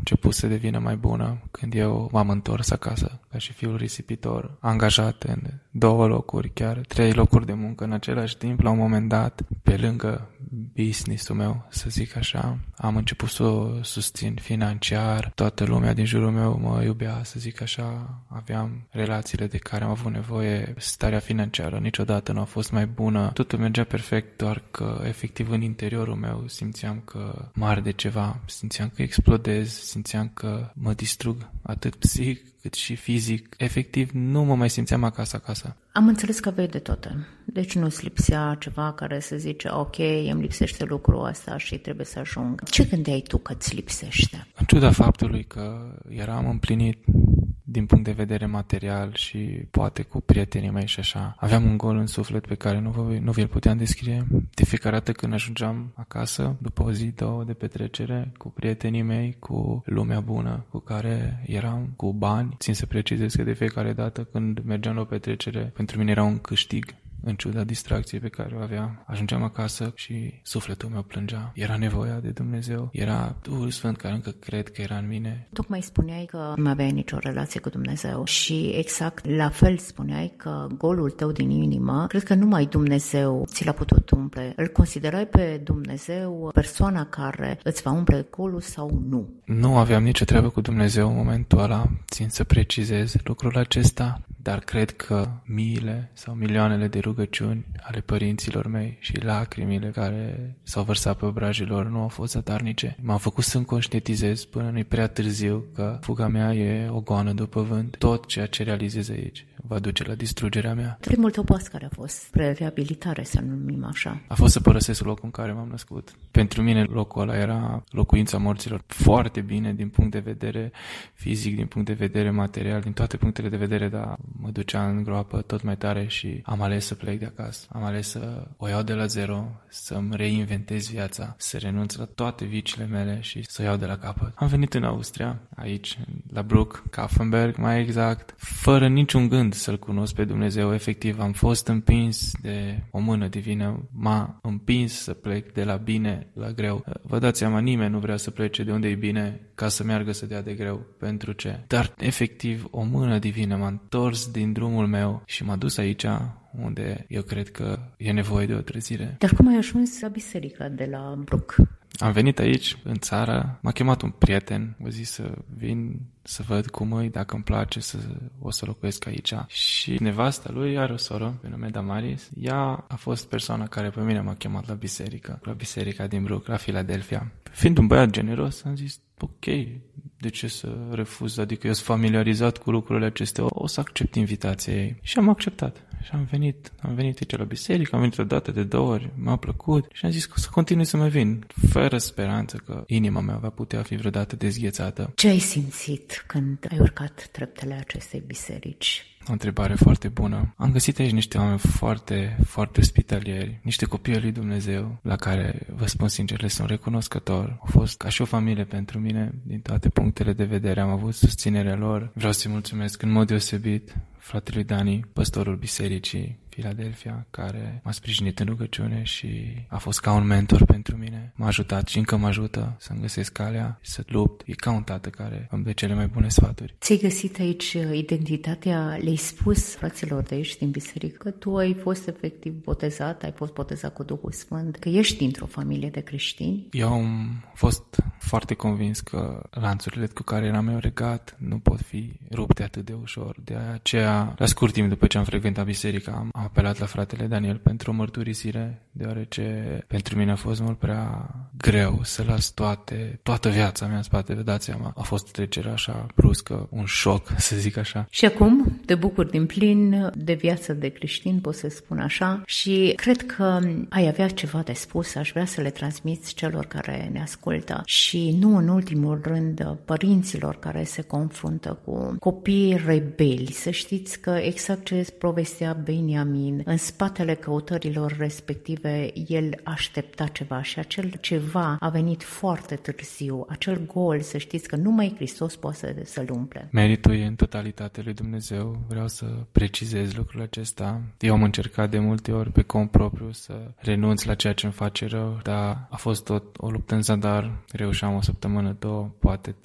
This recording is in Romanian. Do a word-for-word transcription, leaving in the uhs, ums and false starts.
început să devină mai bună când eu m-am întors acasă, ca și fiul risipitor, angajat în două locuri, chiar trei locuri de muncă în același timp. La un moment dat, pe lângă business-ul meu, să zic așa, am început să o susțin financiar, toată lumea din jurul meu mă iubea, să zic așa, aveam relațiile de care am avut nevoie, starea financiară niciodată nu a fost mai bună, totul mergea perfect, doar că efectiv în interiorul meu simțeam că mă arde ceva, simțeam că explodez, simțeam că mă distrug atât psihic cât și fizic. Efectiv, nu mă mai simțeam acasă acasă. Am înțeles că aveai de toate. Deci nu-ți lipsea ceva care să zice, ok, îmi lipsește lucrul ăsta și trebuie să ajung. Ce gândeai tu că îți lipsește? În ciuda faptului că eram împlinit din punct de vedere material și poate cu prietenii mei și așa, aveam un gol în suflet pe care nu, vă, nu vi-l puteam descrie. De fiecare dată când ajungeam acasă, după o zi, două de petrecere, cu prietenii mei, cu lumea bună cu care eram, cu bani, țin să precizez că de fiecare dată când mergeam la o petrecere, pentru mine era un câștig. În ciuda distracției pe care o aveam, ajungeam acasă și sufletul meu plângea. Era nevoia de Dumnezeu, era Duhul Sfânt care încă cred că era în mine. Tocmai spuneai că nu aveai nicio relație cu Dumnezeu și exact la fel spuneai că golul tău din inimă, cred că numai Dumnezeu ți l-a putut umple. Îl considerai pe Dumnezeu persoana care îți va umple golul sau nu? Nu aveam nicio treabă cu Dumnezeu în momentul ăla, țin să precizez lucrul acesta, dar cred că miile sau milioanele de rugăciuni ale părinților mei și lacrimile care s-au vărsat pe obrajii lor nu au fost zadarnice. M-am făcut să-mi conștientizez până nu-i prea târziu că fuga mea e o goană după vânt. Tot ceea ce realizez aici va duce la distrugerea mea. Primul tău pas care a fost spre reabilitare, să numim așa? A fost să părăsesc locul în care m-am născut. Pentru mine locul ăla era locuința morților. Foarte bine din punct de vedere fizic, din punct de vedere material, din toate punctele de vedere, dar mă ducea în groapă tot mai tare și am ales să plec de acasă. Am ales să o iau de la zero, să-mi reinventez viața, să renunț la toate viciile mele și să o iau de la capăt. Am venit în Austria, aici, la Bruck, Kaffenberg, mai exact, fără niciun gând să-L cunosc pe Dumnezeu. Efectiv, am fost împins de o mână divină, m-a împins să plec de la bine la greu. Vă dați seama, nimeni nu vrea să plece de unde e bine ca să meargă să dea de greu. Pentru ce? Dar, efectiv, o mână divină m-a întors din drumul meu și m-a dus aici unde eu cred că e nevoie de o trezire. Dar cum ai ajuns la biserica de la Bruck? Am venit aici, în țară, m-a chemat un prieten, m-a zis să vin să văd cum îi, dacă îmi place să o să locuiesc aici. Și nevasta lui are o soră pe nume Damaris. Ea a fost persoana care pe mine m-a chemat la biserică, la biserica din Bruck, la Philadelphia. Fiind un băiat generos, am zis, ok, de ce să refuz? Adică eu sunt familiarizat cu lucrurile acestea, o să accept invitația ei. Și am acceptat. Și am venit, am venit aici la biserică, am venit o dată de două ori, m-a plăcut și am zis că o să continui să mai vin, fără speranță că inima mea va putea fi vreodată dezghețată. Ce ai simțit când ai urcat treptele acestei biserici? O întrebare foarte bună. Am găsit aici niște oameni foarte, foarte ospitalieri, niște copii ai lui Dumnezeu, la care, vă spun sincer, le sunt recunoscător. Au fost ca și o familie pentru mine, din toate punctele de vedere, am avut susținerea lor. Vreau să-i mulțumesc în mod deosebit fratelui Dani, păstorul bisericii Philadelphia, care m-a sprijinit în rugăciune și a fost ca un mentor pentru mine. M-a ajutat și încă mă ajută să-mi găsesc calea și să lupt. E ca un tată care îmi dă cele mai bune sfaturi. Ți-ai găsit aici identitatea? Le-ai spus fraților de aici din biserică că tu ai fost efectiv botezat, ai fost botezat cu Duhul Sfânt, că ești dintr-o familie de creștini? Eu am fost foarte convins că lanțurile cu care eram eu legat nu pot fi rupte atât de ușor. De aceea, la scurt timp după ce am frecventat biserica, am apelat la fratele Daniel pentru o mărturisire, deoarece pentru mine a fost mult prea greu să las toate, toată viața mea în spate, vă dați seama. A fost o trecere așa bruscă, un șoc, să zic așa. Și acum te bucuri din plin de viață de creștin, pot să spun așa, și cred că ai avea ceva de spus, aș vrea să le transmiți celor care ne ascultă și nu în ultimul rând părinților care se confruntă cu copii rebeli. Să știți că exact ce povestea Beniamin, în spatele căutărilor respective, el aștepta ceva și acel ceva a venit foarte târziu. Acel gol, să știți că numai Hristos poate să-l umple. Meritul e în totalitate lui Dumnezeu. Vreau să precizez lucrul acesta. Eu am încercat de multe ori pe cont propriu să renunț la ceea ce îmi face rău, dar a fost tot o luptă în zadar. Reușeam o săptămână, două, poate